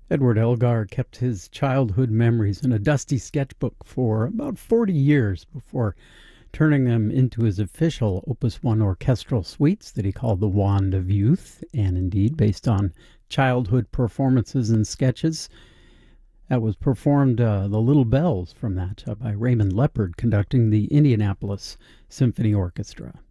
Edward Elgar kept his childhood memories in a dusty sketchbook for about 40 years before turning them into his official Opus 1 orchestral suites that he called the Wand of Youth, and indeed based on childhood performances and sketches. That was performed, the Little Bells from that, by Raymond Leppard conducting the Indianapolis Symphony Orchestra.